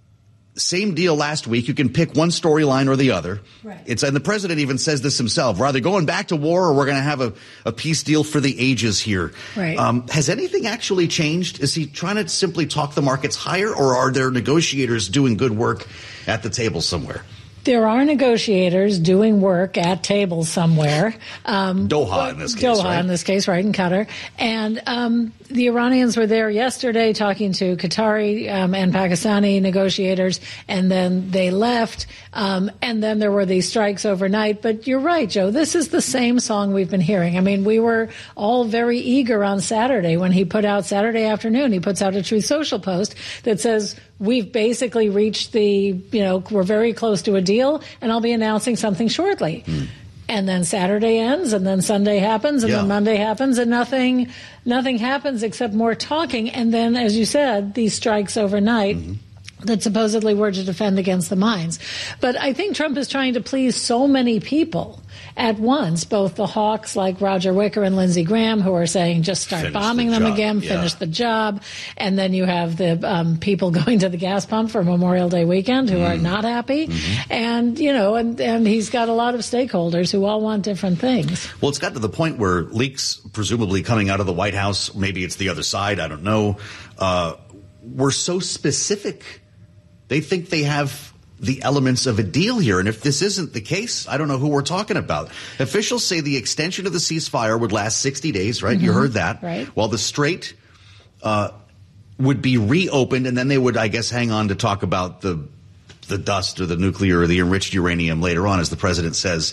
same deal last week. You can pick one storyline or the other. Right. It's and the president even says this himself. We're either going back to war or we're going to have a, a peace deal for the ages here. Right. Um, has anything actually changed? Is he trying to simply talk the markets higher, or are there negotiators doing good work at the table somewhere? There are negotiators doing work at tables somewhere. Um, Doha in this case, Doha right? in this case, right, in Qatar. And um, the Iranians were there yesterday talking to Qatari um, and Pakistani negotiators, and then they left. Um, and then there were these strikes overnight. But you're right, Joe. This is the same song we've been hearing. I mean, we were all very eager on Saturday when he put out Saturday afternoon. He puts out a Truth Social post that says, we've basically reached the, you know, we're very close to a deal, and I'll be announcing something shortly. Mm. And then Saturday ends, and then Sunday happens, and yeah. then Monday happens, and nothing nothing happens except more talking. And then, as you said, these strikes overnight. Mm-hmm. That supposedly were to defend against the mines. But I think Trump is trying to please so many people at once, both the hawks like Roger Wicker and Lindsey Graham, who are saying just start finish bombing the them job. again, yeah. finish the job. And then you have the um, people going to the gas pump for Memorial Day weekend who mm. are not happy. Mm-hmm. And, you know, and, and he's got a lot of stakeholders who all want different things. Well, it's got to the point where leaks presumably coming out of the White House, maybe it's the other side, I don't know, uh, were so specific. They think they have the elements of a deal here. And if this isn't the case, I don't know who we're talking about. Officials say the extension of the ceasefire would last sixty days, right? Mm-hmm. You heard that. Right. While the Strait uh, would be reopened, and then they would, I guess, hang on to talk about the the dust or the nuclear or the enriched uranium later on, as the president says.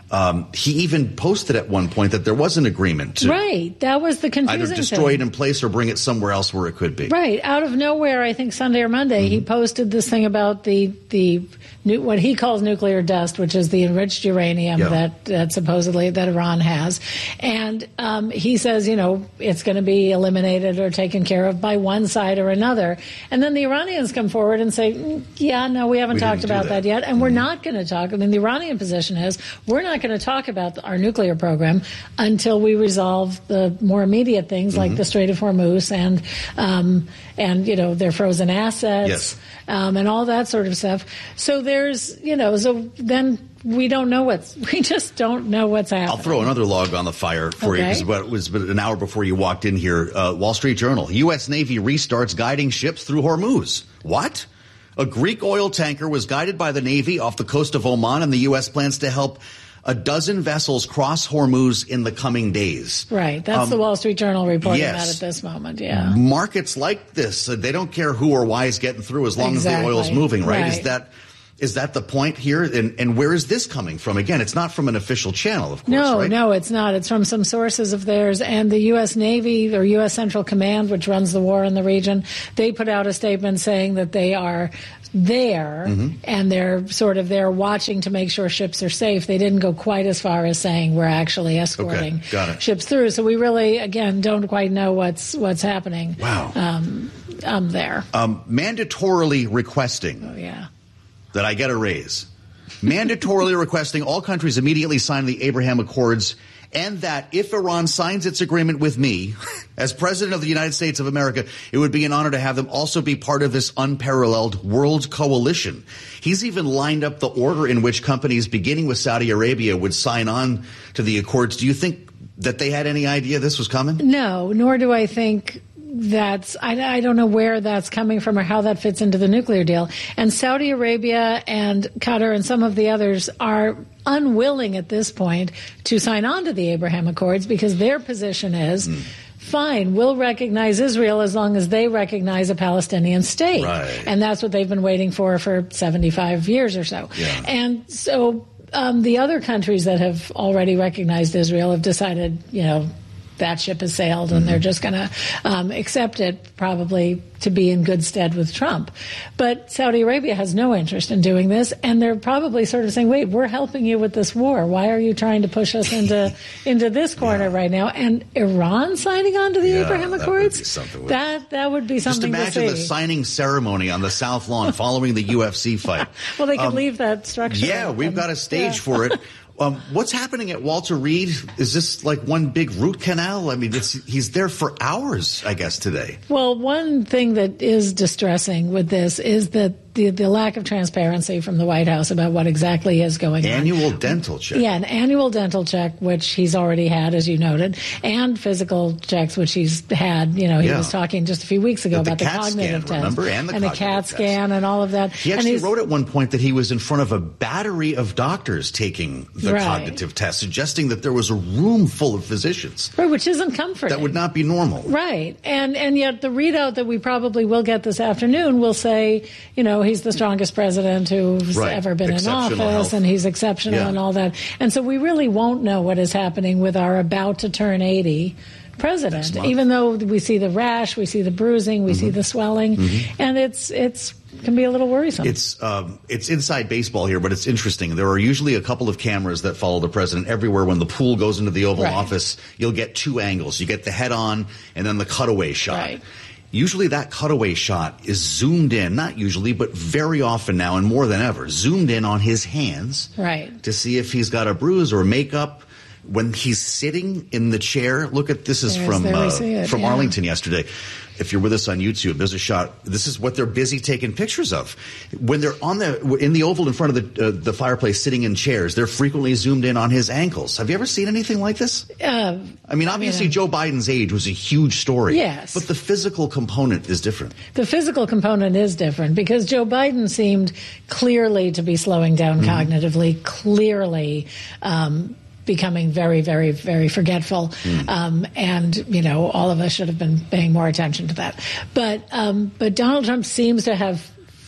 Um, he even posted at one point that there was an agreement to right. That was the confusing either destroy thing. it in place or bring it somewhere else where it could be. Right. Out of nowhere, I think Sunday or Monday, mm-hmm. he posted this thing about the the nu- what he calls nuclear dust, which is the enriched uranium Yeah. that, that supposedly that Iran has. And um, he says, you know, it's going to be eliminated or taken care of by one side or another. And then the Iranians come forward and say, mm, yeah, no, we haven't We talked didn't do about that. that yet. And mm-hmm. we're not going to talk. I mean, the Iranian position is we're not going to talk about our nuclear program until we resolve the more immediate things like Mm-hmm. the Strait of Hormuz and, um, and you know, their frozen assets Yes. um, and all that sort of stuff. So there's, you know, so then we don't know what's, we just don't know what's happening. I'll throw another log on the fire for Okay. you because it was about an hour before you walked in here. Uh, Wall Street Journal, U S. Navy restarts guiding ships through Hormuz. What? A Greek oil tanker was guided by the Navy off the coast of Oman, and the U S plans to help a dozen vessels cross Hormuz in the coming days. Right. That's Um, the Wall Street Journal reporting yes. that at this moment. Yeah. Markets like this, uh, they don't care who or why is getting through as long Exactly. as the oil's moving, right? Right. Is that is that the point here? And, and where is this coming from? Again, it's not from an official channel, of course, No, right? no, it's not. It's from some sources of theirs. And the U S. Navy or U S. Central Command, which runs the war in the region, they put out a statement saying that they are there Mm-hmm. and they're sort of there watching to make sure ships are safe. They didn't go quite as far as saying we're actually escorting got it. ships through. So we really, again, don't quite know what's what's happening. Wow. Um, um, there. Um, mandatorily requesting Oh, yeah. that I get a raise. Mandatorily requesting all countries immediately sign the Abraham Accords, and that if Iran signs its agreement with me, as President of the United States of America, it would be an honor to have them also be part of this unparalleled world coalition. He's even lined up the order in which companies, beginning with Saudi Arabia, would sign on to the Accords. Do you think that they had any idea this was coming? No, nor do I think that's, I, I don't know where that's coming from or how that fits into the nuclear deal. And Saudi Arabia and Qatar and some of the others are unwilling at this point to sign on to the Abraham Accords because their position is, mm. fine, we'll recognize Israel as long as they recognize a Palestinian state. Right. And that's what they've been waiting for for seventy-five years or so. Yeah. And so um, the other countries that have already recognized Israel have decided, you know, that ship has sailed and mm-hmm. they're just going to um, accept it probably to be in good stead with Trump. But Saudi Arabia has no interest in doing this, and they're probably sort of saying, wait, we're helping you with this war. Why are you trying to push us into into this corner yeah. right now? And Iran signing on to the yeah, Abraham that Accords? Would be something with, that, that would be something just imagine to the see. signing ceremony on the South Lawn following the U F C fight. Well, they could um, leave that structure. Yeah, we've got a stage yeah. for it. Um, what's happening at Walter Reed? Is this like one big root canal? I mean, it's, he's there for hours, I guess, today. Well, one thing that is distressing with this is that the, the lack of transparency from the White House about what exactly is going annual on. Annual dental check. Yeah, an annual dental check, which he's already had, as you noted, and physical checks, which he's had. You know, he yeah. was talking just a few weeks ago but about the, the, CAT cognitive scan, test. Remember? And the, and the CAT test. scan and all of that. He and actually wrote at one point that he was in front of a battery of doctors taking the right. cognitive test, suggesting that there was a room full of physicians. Right, which isn't comforting. That would not be normal. Right. And and yet the readout that we probably will get this afternoon will say, you know, he's the strongest president who's right. ever been in office health. and he's exceptional yeah. and all that. And so we really won't know what is happening with our about to turn eighty president, even though we see the rash, we see the bruising, we mm-hmm. see the swelling, mm-hmm. and it's it's can be a little worrisome. It's um, it's inside baseball here, but it's interesting. There are usually a couple of cameras that follow the president everywhere. When the pool goes into the Oval right. Office, you'll get two angles. You get the head on and then the cutaway shot. Right. Usually that cutaway shot is zoomed in, not usually, but very often now and more than ever, zoomed in on his hands right. to see if he's got a bruise or makeup. When he's sitting in the chair, look at this is There's, from uh, it, from yeah. Arlington yesterday. If you're with us on YouTube, there's a shot. This is what they're busy taking pictures of. When they're on the in the oval in front of the uh, the fireplace, sitting in chairs, they're frequently zoomed in on his ankles. Have you ever seen anything like this? Uh, I mean, obviously, I mean, Joe Biden's age was a huge story. Yes, but the physical component is different. The physical component is different because Joe Biden seemed clearly to be slowing down mm-hmm. cognitively, clearly. Um, becoming very, very, very forgetful. Mm. Um, and, you know, all of us should have been paying more attention to that. But um, but Donald Trump seems to have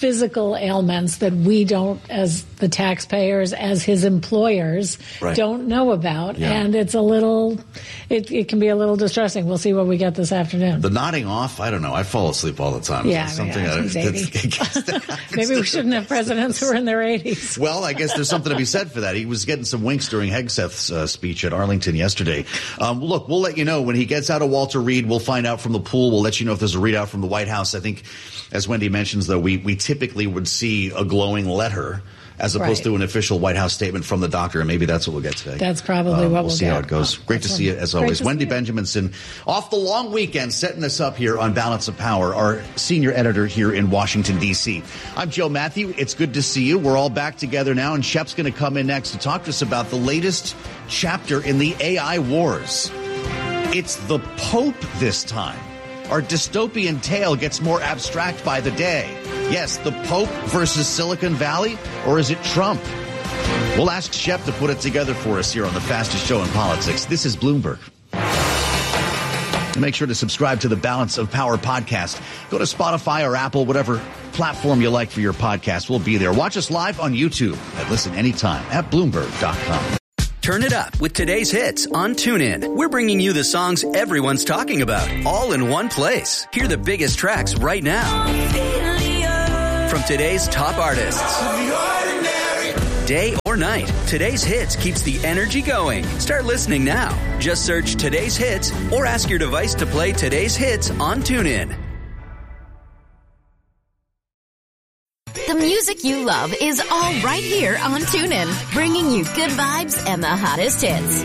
physical ailments that we don't, as the taxpayers, as his employers, Right. don't know about. Yeah. And it's a little, it, it can be a little distressing. We'll see what we get this afternoon. The nodding off, I don't know. I fall asleep all the time. Yeah, It's I mean, something yeah, I- he's that's- eighty. Maybe we shouldn't have presidents who are in their eighties. Well, I guess there's something to be said for that. He was getting some winks during Hegseth's uh, speech at Arlington yesterday. Um, look, we'll let you know when he gets out of Walter Reed. We'll find out from the pool. We'll let you know if there's a readout from the White House. I think, as Wendy mentions, though, we, we typically would see a glowing letter as opposed Right. to an official White House statement from the doctor, and maybe that's what we'll get today. That's probably Um, what we'll we'll see get. how it goes. Great to see you, as Great always. to Wendy see you. Benjaminson, off the long weekend, setting us up here on Balance of Power, our senior editor here in Washington, D C. I'm Joe Matthew. It's good to see you. We're all back together now, and Shep's going to come in next to talk to us about the latest chapter in the A I wars. It's the Pope this time. Our dystopian tale gets more abstract by the day. Yes, the Pope versus Silicon Valley, or is it Trump? We'll ask Shep to put it together for us here on the fastest show in politics. This is Bloomberg. And make sure to subscribe to the Balance of Power podcast. Go to Spotify or Apple, whatever platform you like for your podcast. We'll be there. Watch us live on YouTube and listen anytime at Bloomberg dot com. Turn it up with today's hits on TuneIn. We're bringing you the songs everyone's talking about, all in one place. Hear the biggest tracks right now from today's top artists. Day or night, today's hits keeps the energy going. Start listening now. Just search today's hits or ask your device to play today's hits on TuneIn. The music you love is all right here on TuneIn, bringing you good vibes and the hottest hits.